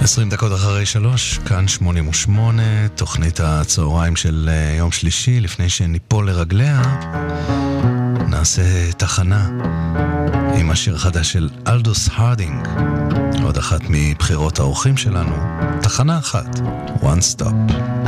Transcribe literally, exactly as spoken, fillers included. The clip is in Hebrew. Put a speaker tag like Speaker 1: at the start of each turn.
Speaker 1: עשרים דקות אחרי שלוש, כאן שמונים ושמונה, תוכנית הצהריים של יום שלישי. לפני שניפול לרגליה, נעשה תחנה עם השיר החדש של אלדוס הרדינג, עוד אחת מבחירות האורחים שלנו. תחנה אחת, one stop.